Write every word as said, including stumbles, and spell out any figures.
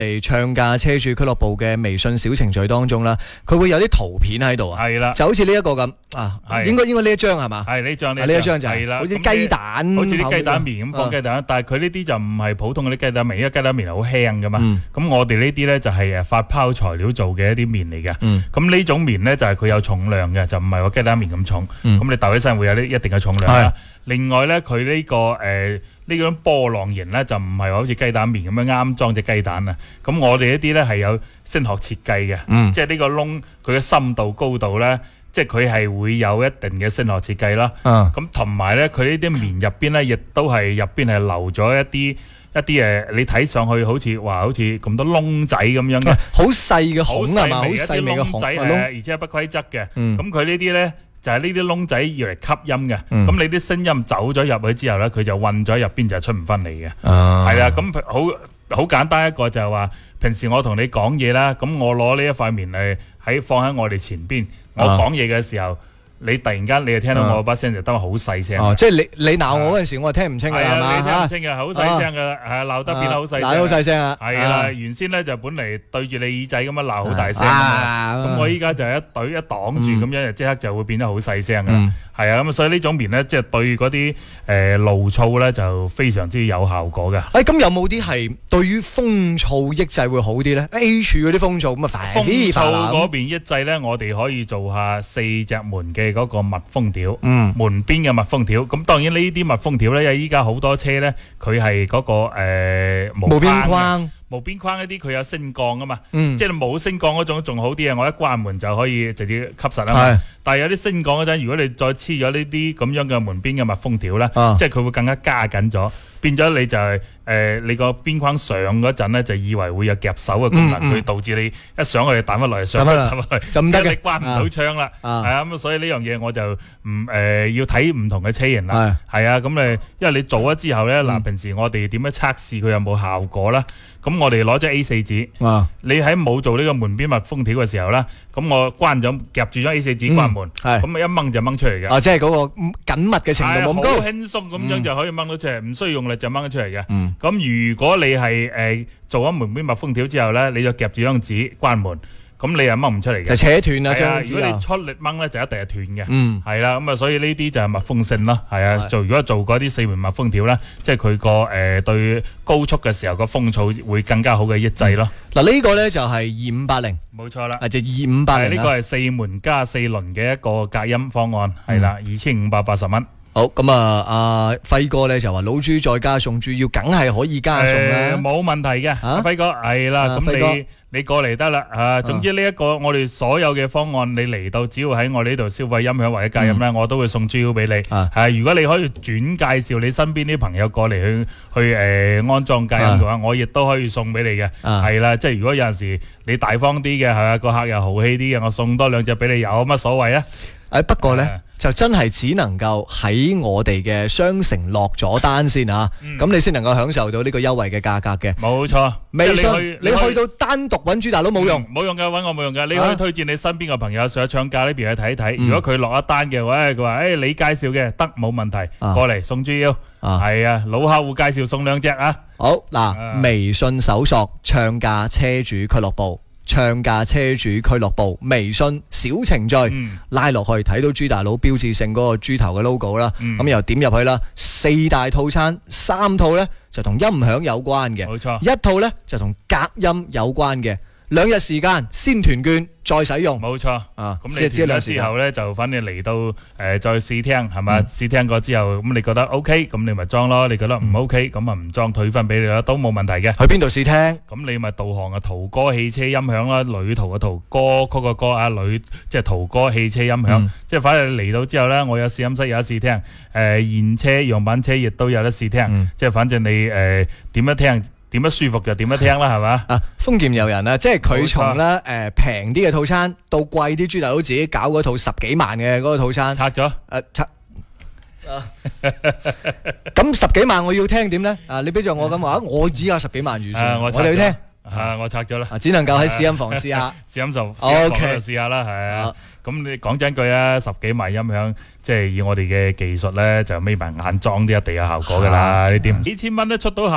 嚟唱價車主俱樂部嘅微信小程序當中啦，佢會有啲圖片喺度啊， 係啦， 就好似呢一個咁啊，應該應該呢一張係嘛？ 係呢張呢一張就係啦， 好似雞蛋， 好似啲雞蛋麵咁放雞蛋，但係佢呢啲就唔係普通嗰啲雞蛋麵，因為雞蛋麵係好輕噶嘛。咁我哋呢啲咧就係誒發泡材料做嘅一啲麵嚟嘅。咁呢種麵咧就係佢有重量嘅，就唔係話雞蛋麵咁重。咁你豆起身會有啲一定嘅重量啦。另外咧，佢呢個誒呢種波浪形咧就唔係話好似雞蛋麵咁樣啱裝隻雞蛋啊。咁我哋呢啲咧係有升學設計嘅，即係呢個窿佢嘅深度高度咧。即係佢係會有一定嘅升學設計啦，咁同埋咧，佢呢啲棉入邊咧，亦都係入邊係留咗一啲一啲誒，你睇上去好似話好似咁多窿仔咁樣嘅， 好細嘅孔啊嘛，好細微嘅窿仔誒，而且係不規則嘅。咁佢呢啲咧就係呢啲窿仔要嚟吸音嘅。咁你啲聲音走咗入去之後咧，佢就混咗入邊就出唔翻嚟嘅。係啦，咁好好簡單一個就係話，平時我同你講嘢啦，咁我攞呢一塊棉嚟喺放喺我哋前邊。我講嘢嘅時候，你突然間你就聽到我把聲就得好細聲。哦， 即係你你鬧我嗰陣時，我係聽唔清㗎係嘛？ 你聽唔清嘅，好細聲㗎，係鬧得變得好細聲。 鬧得好細聲啊！ 係啦，原先咧就本嚟對住你耳仔咁樣鬧好大聲啊嘛。咁我依家就一對一擋住咁樣，就即刻就會變得好細聲㗎啦。係啊，咁所以呢種棉咧，即係對嗰啲誒怒噪咧就非常之有效果嘅。 誒，咁有冇啲係對於風噪抑制會好啲咧 ？A 柱嗰啲風噪咁啊， 風噪嗰邊抑制咧，我哋可以做下四隻門嘅嗰個密封條，嗯，門邊嘅密封條。咁當然呢啲密封條咧，因為依家好多車咧，佢係嗰個誒無邊框。 無邊框一啲佢有升降啊嘛，嗯、即係冇升降嗰種仲好啲啊！我一關門就可以直接吸實啊嘛。是但係有啲升降嗰陣，如果你再黐咗呢啲咁樣嘅門邊嘅密封條咧，啊、即係佢會更加加緊咗，變咗你就係、是、誒、呃、你個邊框上嗰陣咧，就以為會有夾手嘅功能，佢、嗯嗯、導致你一上去彈翻落嚟，上去彈翻落嚟， 就唔得嘅， 你關唔到窗啦。係啊，咁所以呢樣嘢我就唔誒、呃、要睇唔同嘅車型啦。係啊，咁誒，因為你做咗之後咧，嗱、嗯、平時我哋點樣測試佢有冇效果啦？咁我哋攞咗 A 四紙，啊、你喺冇做呢個門邊密封條嘅時候咧，咁我關咗夾住張 A 四紙關門，咁咪、嗯、一掹就掹出嚟嘅。啊， 即係嗰個緊密嘅程度冇咁高， 好輕鬆咁樣就可以掹到出嚟，唔、嗯、需要用力就掹得出嚟嘅。咁、嗯、如果你係誒、呃、做咗門邊密封條之後咧，你就夾住張紙關門。咁你又掹唔出嚟嘅， 就扯斷啦。張如果你出力掹咧，就一定係斷嘅。嗯，係啦，咁啊，所以呢啲就係密封性咯。係啊，做如果做嗰啲四門密封條咧，即係佢個誒對高速嘅時候個風噪會更加好嘅抑制咯。 嗱、嗯，呢個咧就係二五八零， 冇錯啦， 啊就二五八零。 呢個係四門加四輪嘅一個隔音方案，係啦，二千五百八十蚊。 好，咁啊，阿輝哥咧就話老豬再加送豬，要梗係可以加送啦， 冇問題嘅。阿輝哥係啦，咁你你過嚟得啦啊。總之呢一個我哋所有嘅方案，你嚟到只要喺我呢度消費音響或者隔音咧，我都會送豬腰俾你。係如果你可以轉介紹你身邊啲朋友過嚟去去誒安裝隔音嘅話，我亦都可以送俾你嘅。係啦，即係如果有陣時你大方啲嘅，係啊個客又豪氣啲嘅，我送多兩隻俾你，有乜所謂啊？誒，不過咧。就真係只能夠喺我哋嘅商城落咗單先啊，咁、嗯、你先能夠享受到呢個優惠嘅價格嘅。冇錯，微信你去，你去到單獨揾豬大佬冇用，冇、嗯、用嘅，揾我冇用嘅。你可以推薦你身邊嘅朋友上唱價呢邊去睇一睇。嗯、如果佢落一單嘅話，佢話誒你介紹嘅得冇問題，啊、過嚟送豬腰。係啊，老客戶介紹送兩隻啊。好嗱，啊、微信搜索唱價車主俱樂部。唱價車主俱樂部微信小程序、嗯、拉落去睇到豬大佬標誌性嗰個豬頭嘅 logo 啦，咁、嗯、又點入去啦？四大套餐，三套呢就同音響有關嘅，冇錯，一套呢就同隔音有關嘅。兩日時間先團券再使用，冇錯啊！咁你團咗之後咧，就反正嚟到誒再試聽係嘛？試聽過之後，咁你覺得 OK，咁你咪裝咯；你覺得唔 OK，咁啊唔裝退翻俾你啦，都冇問題嘅。去邊度試聽？咁你咪導航啊，途歌汽車音響啦，旅途嘅途，歌曲嘅歌啊，旅即係途歌汽車音響，即係反正嚟到之後咧，我有試音室有得試聽，誒現車樣板車亦都有得試聽，即係反正你誒點樣聽。點樣舒服就點樣聽啦，係嘛？啊，豐儉由人啊，即係佢從咧誒平啲嘅套餐到貴啲，豬大佬自己搞嗰套十幾萬嘅嗰個套餐，拆咗誒拆啊！咁十幾萬我要聽點咧？啊，你比如我咁話，我只有十幾萬預算，我哋要聽啊，我拆咗啦，只能夠喺試音房試下，試音房試音房試下啦，係啊。咁你講真句啊，十幾萬音響，即係以我哋嘅技術咧，就眯埋眼裝啲一定有效果噶啦，呢啲幾千蚊都出到效。